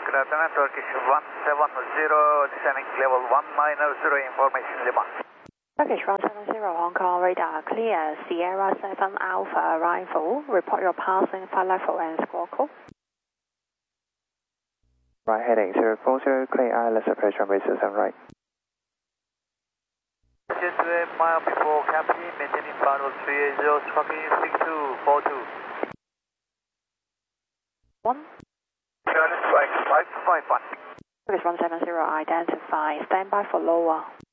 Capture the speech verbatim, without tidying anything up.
Good afternoon, Turkish one seven zero, descending level one nine zero, information Lima. Turkish one seven zero, Hong Kong radar clear, Sierra seven Alpha arrival, report your passing flight level and squawk code. Right heading zero four zero, clear I L S approach runway seven right. Just a mile before captain, maintaining final three eight zero, tracking six two four two. One. Turn strike five five one. Turkish one seven zero, identify, stand by for lower.